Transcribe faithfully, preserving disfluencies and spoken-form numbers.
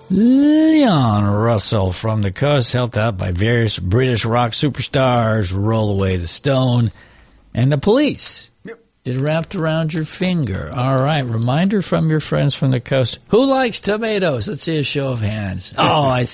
Leon Russell from the Coast, helped out by various British rock superstars, Roll Away the Stone, and the Police. Yep. It wrapped around your finger. All right, reminder from your friends from the Coast. Who likes tomatoes? Let's see a show of hands. Oh, I see.